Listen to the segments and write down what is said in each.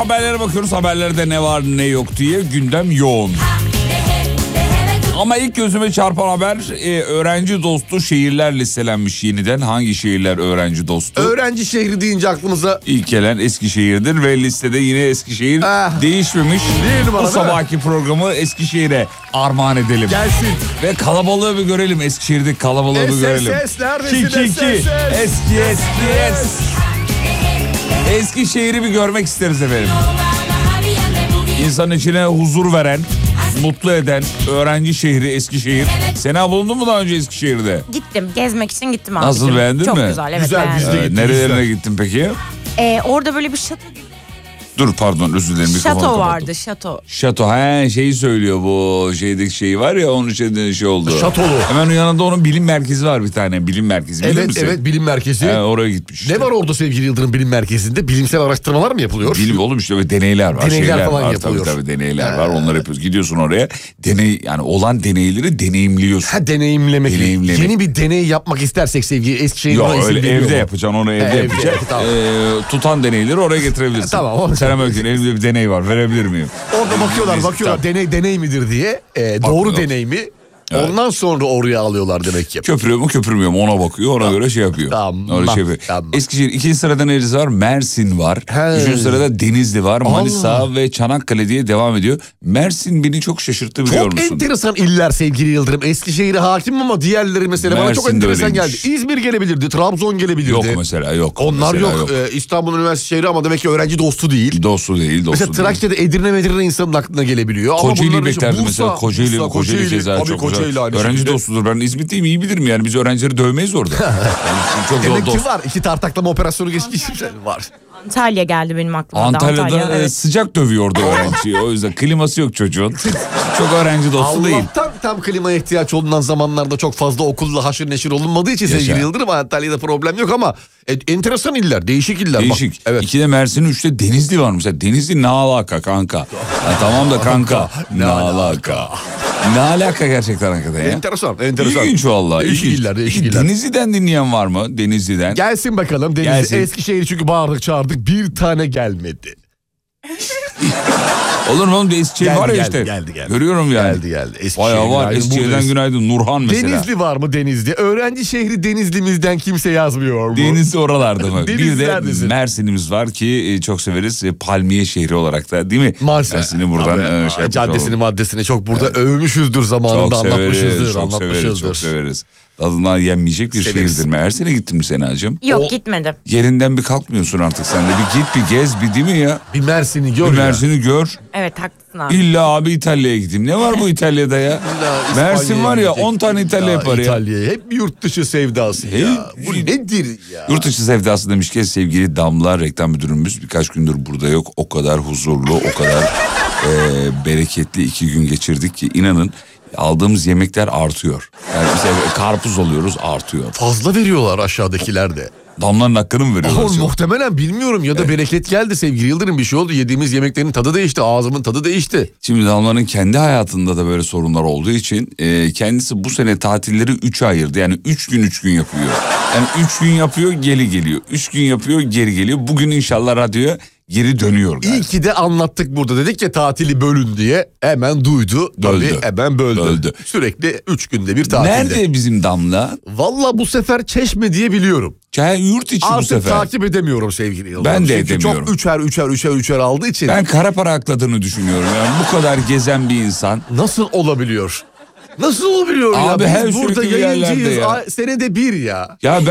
Haberlere bakıyoruz. Haberlerde ne var ne yok diye gündem yoğun. Ama ilk gözüme çarpan haber öğrenci dostu şehirler listelenmiş yeniden. Hangi şehirler öğrenci dostu? Öğrenci şehri deyince aklımıza İlk gelen Eskişehir'dir ve listede yine Eskişehir değişmemiş. Bu sabahki programı Eskişehir'e armağan edelim. Gelsin. Ve kalabalığı bir görelim. Eskişehir'deki kalabalığı bir görelim. SSS neredesin? Eski. Eskişehir'i bir görmek isteriz efendim. İnsanın içine huzur veren, mutlu eden öğrenci şehri Eskişehir. Sena bulundun mu daha önce Eskişehir'de? Gittim. Gezmek için gittim abicim. Nasıl, beğendin Çok mi? Çok güzel. Evet, Güzel, beğendim. biz de gittik. Nerelerine gittin peki? Orada böyle bir şato Dur pardon, özür dilerim. Şato vardı, şato. Şato, şeyi söylüyor, bu şeydeki şey var ya, onun şeyden şey oldu. Şatolu. Hemen yanında onun bilim merkezi var bir tane, bilim merkezi, bilir misin? Evet, bilim merkezi. Oraya gitmiş işte. Ne var orada sevgili Yıldırım bilim merkezinde? Bilimsel araştırmalar mı yapılıyor? Bilim oğlum işte, böyle deneyler var. Deneyler falan var, yapılıyor. Tabii deneyler var, onları yapıyoruz. Gidiyorsun oraya, yani olan deneyleri deneyimliyorsun. Deneyimlemek. Yeni bir deney yapmak istersek sevgili Eskişehir. Yok öyle evde yapacaksın, onu evde yapacaksın. Tamam. Tutan deneyleri oraya getirebilirsin. Tamam. Selam Öykün, elimde bir deney var, verebilir miyim? Orada bakıyorlar deney midir diye. Doğru deney mi? Evet. Ondan sonra oraya alıyorlar demek ki. Köpürüyor mu köpürmüyor mu ona bakıyor, ona göre şey yapıyor. Tamam. Tamam. Eskişehir, ikinci sırada neresi var? Mersin var. Üçüncü sırada Denizli var. Manisa ve Çanakkale diye devam ediyor. Mersin beni çok şaşırttı, biliyor musun? Çok enteresan iller sevgili Yıldırım. Eskişehir'e hakim ama diğerleri mesela bana çok enteresan geldi. İzmir gelebilirdi, Trabzon gelebilirdi. Yok mesela, yok. Onlar mesela yok. İstanbul Üniversitesi şehri ama demek ki öğrenci dostu değil. Dostu değil. Mesela Trakya'da Edirne insanın aklına gelebiliyor. Kocaeli beklerdi mesela. Kocaeli keza çok güzel. Öğrenci dostudur. Ben İzmit'teyim, iyi bilirim yani. Biz öğrencileri dövmeyiz orada. Çok demek ki var. 2 tartaklama operasyonu geçmiş var. Antalya geldi benim aklıma. Antalya'da evet. Sıcak dövüyordu öğrenciyi. O yüzden kliması yok çocuğun. Çok öğrenci dostu değil. Allah'tan tam klimaya ihtiyaç olunan zamanlarda çok fazla okulla haşır neşir olunmadığı için sevgili Yıldırım, Antalya'da problem yok ama enteresan iller, değişik iller. Değişik. Bak, evet. 2'de Mersin, 3'te Denizli var mesela. Denizli ne alaka kanka? Tamam da kanka. Ne alaka? Ne alaka gerçekten hakikaten ya? Enteresan. İlginç vallahi. Değişik iller. Denizli'den dinleyen var mı? Denizli'den. Gelsin bakalım. Denizli, Eskişehir çünkü bağırdık çağırdık. Bir tane gelmedi. Olur mu oğlum, Eskişehir var ya işte. Geldi. Görüyorum yani. Geldi. Bayağı var. Eskişehir'den günaydın. Nurhan mesela. Denizli var mı Denizli? Öğrenci şehri Denizli'mizden kimse yazmıyor mu? Denizli oralarda mı? Bir de neredesin? Mersin'imiz var ki çok severiz. Palmiye şehri olarak da, değil mi? Mersin'i buradan caddesini maddesini çok burada övmüşüzdür zamanında, anlatmışızdır. Çok severiz. Tadından yenmeyecek bir şehirdir. Mersin'e gittin mi Senacığım? Yok, gitmedim. Yerinden bir kalkmıyorsun artık sen de. Bir git, bir gez, bir, değil mi ya? Bir Mersin'i gör. Mersin'i gör. Evet, haklısın abi. İlla abi İtalya'ya gideyim. Ne var bu İtalya'da ya? Mersin var ya, 10 tane İtalya yapar ya. İtalya'ya hep yurt dışı sevdası ya. Bu nedir ya? Yurt dışı sevdası demişken sevgili Damla reklam müdürümüz birkaç gündür burada yok. O kadar huzurlu, o kadar bereketli 2 gün geçirdik ki inanın aldığımız yemekler artıyor. Yani mesela karpuz alıyoruz, artıyor. Fazla veriyorlar aşağıdakiler de. Damlanın hakkını mı veriyorlar? Muhtemelen bilmiyorum ya da bereket geldi sevgili Yıldırım, bir şey oldu. Yediğimiz yemeklerin tadı değişti, ağzımın tadı değişti. Şimdi Damla'nın kendi hayatında da böyle sorunlar olduğu için kendisi bu sene tatilleri 3'e ayırdı. Yani 3 gün yapıyor. Yani 3 gün yapıyor, geri geliyor. 3 gün yapıyor, geri geliyor. Bugün inşallah radyoya geri dönüyor. İyi ki de anlattık burada, dedik ya tatili bölün diye, hemen duydu. Tabii hemen böldü. Sürekli 3 günde bir tatilde. Nerede bizim Damla? Valla bu sefer Çeşme diye biliyorum. Yurt içi artık bu sefer. Artık takip edemiyorum sevgili Yıldırım. Ben de çünkü edemiyorum. Çok üçer aldığı için. Ben kara para akladığını düşünüyorum. Yani bu kadar gezen bir insan. Nasıl olabiliyor? Nasıl olabiliyor abi ya? Biz burada yayıncıyız. Ya. Senede bir ya. Ya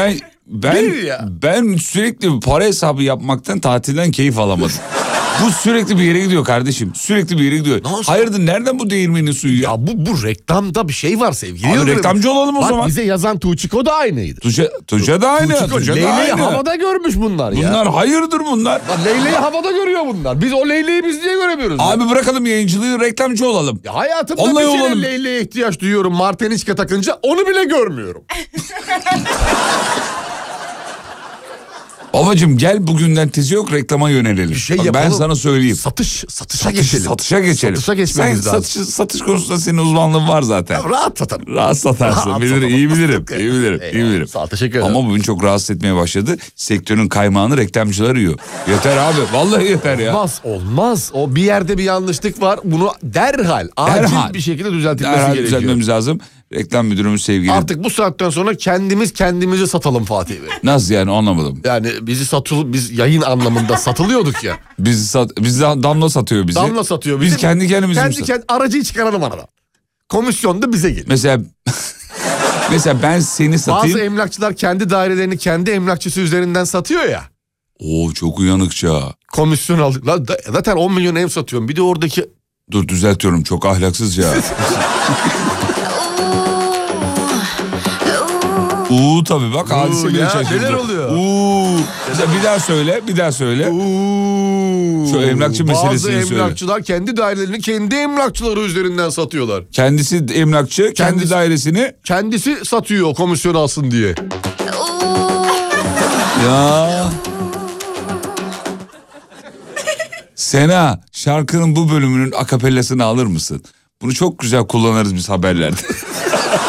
ben sürekli para hesabı yapmaktan, tatilden keyif alamadım. Bu sürekli bir yere gidiyor kardeşim. Sürekli bir yere gidiyor. Hayırdır, nereden bu değirmenin suyu ya? Ya bu reklamda bir şey var sevgili Yıldırım. Reklamcı olalım o zaman. Bize yazan Tuğçiko da aynıydı. Tuğçe de aynı. Leyleği havada görmüş bunlar ya. Bunlar hayırdır bunlar. Leyleği havada görüyor bunlar. Biz o leyleği biz niye göremiyoruz? Abi bırakalım yayıncılığı, reklamcı olalım. Ya hayatımda bir kere leyleğe ihtiyaç duyuyorum. Marteniçka takınca onu bile görmüyorum. Babacım gel bugünden tezi yok reklama yönelelim. Bak, ben sana söyleyeyim. Satışa geçelim. Satışa geçelim. Satışa geçmemiz Sen lazım. satış konusunda senin uzmanlığın var zaten. Ya, rahat satarım. Rahat satarsın. Rahat Bilirim, satarım. iyi bilirim. İyi bilirim. Eyvallah. İyi bilirim. Sağ ol, teşekkür ederim. Ama bugün çok rahatsız etmeye başladı. Sektörün kaymağını reklamcılar yiyor. Yeter abi. Vallahi yeter ya. Olmaz. O bir yerde bir yanlışlık var. Bunu derhal, acil bir şekilde düzeltilmesi Derhal gerekiyor. düzeltmemiz lazım. Reklam müdürümüz sevgili. Artık bu saatten sonra kendimizi satalım Fatih Bey. Nasıl yani anlamadım. Yani biz yayın anlamında satılıyorduk ya. Biz Damla satıyor bizi. Damla satıyor bizi. Biz kendi kendimizi aracıyı çıkaralım aradan. Komisyon da bize gelir. Mesela ben seni satayım. Bazı emlakçılar kendi dairelerini kendi emlakçısı üzerinden satıyor ya. Oo çok uyanıkça. Komisyon aldık. Zaten 10 milyon ev satıyorum. Bir de oradaki... Dur düzeltiyorum çok ahlaksızca. Tabii bak hadise bile şaşırdı. Neler oluyor? Mesela bir daha söyle. Şu emlakçı meselesini söyle. Bazı emlakçılar kendi dairelerini kendi emlakçıları üzerinden satıyorlar. Kendisi emlakçı kendi dairesini. Kendisi satıyor komisyon alsın diye. Ya. Sena şarkının bu bölümünün akapellasını alır mısın? Bunu çok güzel kullanırız biz haberlerde.